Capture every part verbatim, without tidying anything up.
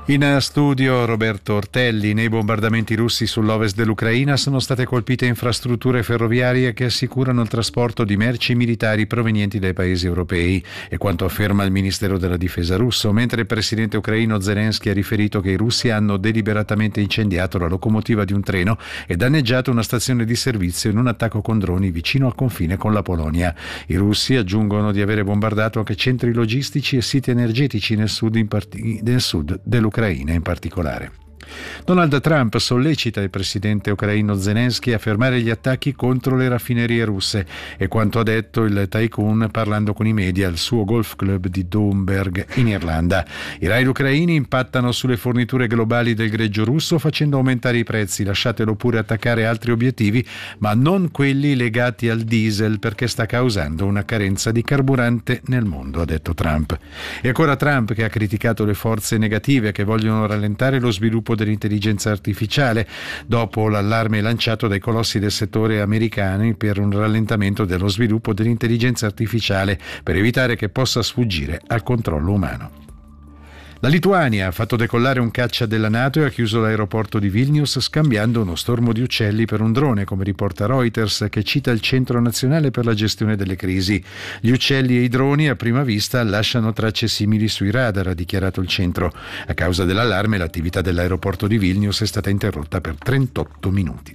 In studio Roberto Ortelli. Nei bombardamenti russi sull'ovest dell'Ucraina sono state colpite infrastrutture ferroviarie che assicurano il trasporto di merci militari provenienti dai paesi europei, è quanto afferma il Ministero della Difesa russo, mentre il presidente ucraino Zelensky ha riferito che i russi hanno deliberatamente incendiato la locomotiva di un treno e danneggiato una stazione di servizio in un attacco con droni vicino al confine con la Polonia. I russi aggiungono di avere bombardato anche centri logistici e siti energetici nel sud, in part- nel sud dell'Ucraina in particolare. Donald Trump sollecita il presidente ucraino Zelensky a fermare gli attacchi contro le raffinerie russe, è quanto ha detto il tycoon parlando con i media al suo golf club di Doomberg in Irlanda. I raid ucraini impattano sulle forniture globali del greggio russo facendo aumentare i prezzi, lasciatelo pure attaccare altri obiettivi, ma non quelli legati al diesel perché sta causando una carenza di carburante nel mondo, ha detto Trump. E ancora Trump che ha criticato le forze negative che vogliono rallentare lo sviluppo dell'intelligenza artificiale dopo l'allarme lanciato dai colossi del settore americani per un rallentamento dello sviluppo dell'intelligenza artificiale per evitare che possa sfuggire al controllo umano. La Lituania ha fatto decollare un caccia della NATO e ha chiuso l'aeroporto di Vilnius scambiando uno stormo di uccelli per un drone, come riporta Reuters, che cita il Centro Nazionale per la Gestione delle Crisi. Gli uccelli e i droni a prima vista lasciano tracce simili sui radar, ha dichiarato il centro. A causa dell'allarme l'attività dell'aeroporto di Vilnius è stata interrotta per trentotto minuti.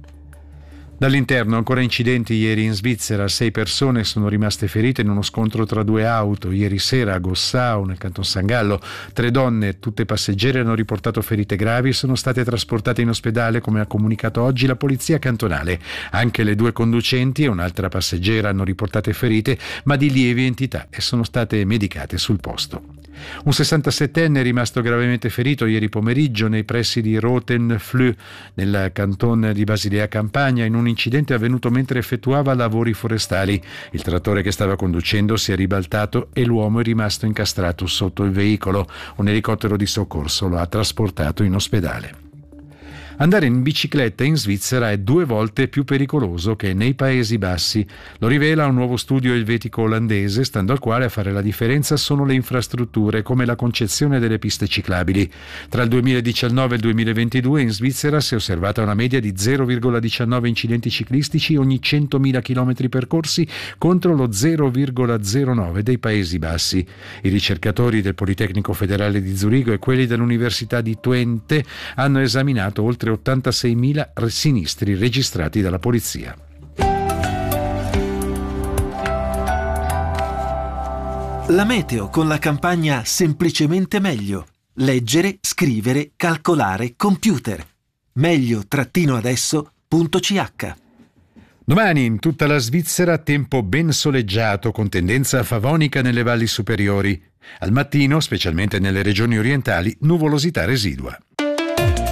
Dall'interno ancora incidenti ieri in Svizzera, sei persone sono rimaste ferite in uno scontro tra due auto. Ieri sera a Gossau, nel canton San Gallo, tre donne, tutte passeggere, hanno riportato ferite gravi e sono state trasportate in ospedale, come ha comunicato oggi la polizia cantonale. Anche le due conducenti e un'altra passeggera hanno riportate ferite, ma di lieve entità, e sono state medicate sul posto. Un sessantasettenne è rimasto gravemente ferito ieri pomeriggio nei pressi di Rotenflü, nel canton di Basilea Campagna, in un incidente avvenuto mentre effettuava lavori forestali. Il trattore che stava conducendo si è ribaltato e l'uomo è rimasto incastrato sotto il veicolo. Un elicottero di soccorso lo ha trasportato in ospedale. Andare in bicicletta in Svizzera è due volte più pericoloso che nei Paesi Bassi. Lo rivela un nuovo studio elvetico olandese, stando al quale a fare la differenza sono le infrastrutture, come la concezione delle piste ciclabili. Tra il duemiladiciannove e il duemilaventidue in Svizzera si è osservata una media di zero virgola diciannove incidenti ciclistici ogni centomila chilometri percorsi contro lo zero virgola zero nove dei Paesi Bassi. I ricercatori del Politecnico Federale di Zurigo e quelli dell'Università di Twente hanno esaminato oltre ottantaseimila sinistri registrati dalla polizia. La meteo con la campagna Semplicemente Meglio. Leggere, scrivere, calcolare, computer. Meglio-adesso punto c h. Domani in tutta la Svizzera tempo ben soleggiato con tendenza favonica nelle valli superiori. Al mattino, specialmente nelle regioni orientali, nuvolosità residua.